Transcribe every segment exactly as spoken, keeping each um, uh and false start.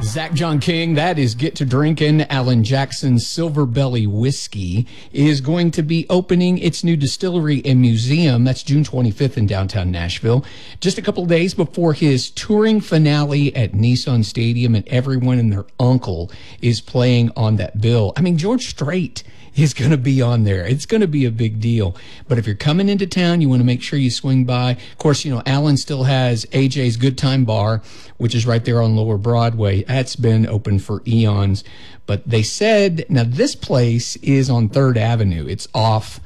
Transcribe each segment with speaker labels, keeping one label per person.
Speaker 1: Zach John King, that is Get to Drinkin'. Alan Jackson's Silver Belly Whiskey is going to be opening its new distillery and museum. That's June twenty-fifth in downtown Nashville. Just a couple of days before his touring finale at Nissan Stadium, and everyone and their uncle is playing on that bill. I mean, George Strait is going to be on there. It's going to be a big deal. But if you're coming into town, you want to make sure you swing by. Of course, you know, Alan still has A J's Good Time Bar, which is right there on Lower Broadway. That's been open for eons. But they said, now this place is on third Avenue. It's off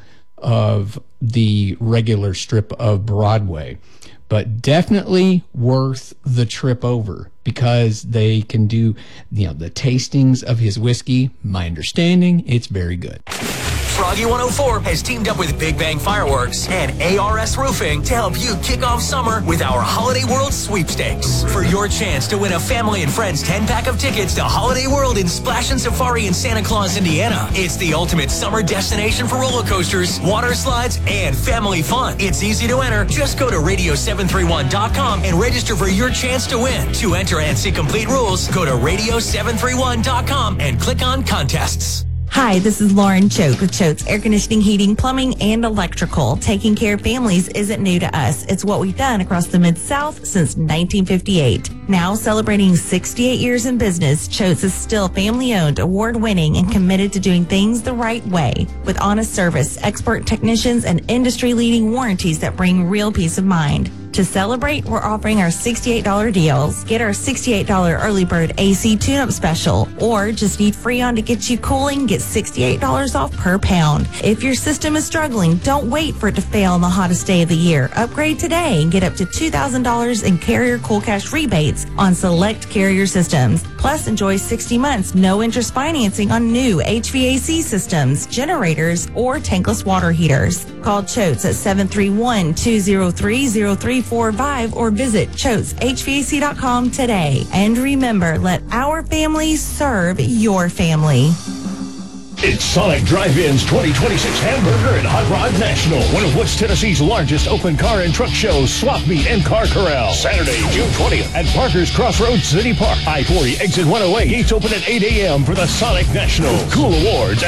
Speaker 1: of the regular strip of Broadway. But definitely worth the trip over, because they can do, you know, the tastings of his whiskey. My understanding, it's very good.
Speaker 2: Froggy one oh four has teamed up with Big Bang Fireworks and A R S Roofing to help you kick off summer with our Holiday World Sweepstakes. For your chance to win a family and friends ten-pack of tickets to Holiday World in Splash and Safari in Santa Claus, Indiana. It's the ultimate summer destination for roller coasters, water slides, and family fun. It's easy to enter. Just go to radio seven three one dot com and register for your chance to win. To enter and see complete rules, go to radio seven three one dot com and click on contests.
Speaker 3: Hi, this is Lauren Choate with Choate's Air Conditioning, Heating, Plumbing, and Electrical. Taking care of families isn't new to us. It's what we've done across the Mid-South since nineteen fifty-eight. Now celebrating sixty-eight years in business, Choate's is still family-owned, award-winning, and committed to doing things the right way. With honest service, expert technicians, and industry-leading warranties that bring real peace of mind. To celebrate, we're offering our sixty-eight dollars deals. Get our sixty-eight dollars early bird A C tune-up special, or just need Freon to get you cooling, get sixty-eight dollars off per pound. If your system is struggling, don't wait for it to fail on the hottest day of the year. Upgrade today and get up to two thousand dollars in Carrier Cool Cash rebates on select Carrier systems. Plus, enjoy sixty months no interest financing on new H V A C systems, generators, or tankless water heaters. Call Choates at seven three one, two oh three, oh three four five or visit choates h v a c dot com today. And remember, let our family serve your family.
Speaker 4: It's Sonic Drive-In's twenty twenty-six Hamburger and Hot Rod National, one of West Tennessee's largest open car and truck shows, swap meet, and car corral. Saturday, June twentieth at Parker's Crossroads City Park. I forty exit one oh eight. Gates open at eight a.m. for the Sonic National. Cool awards